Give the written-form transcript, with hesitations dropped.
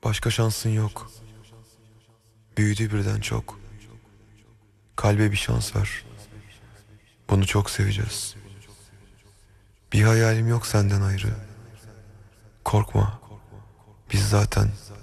Başka şansın yok. Büyüdü birden çok. Kalbe bir şans ver. Bunu çok seveceğiz. Bir hayalim yok senden ayrı. Korkma. Biz zaten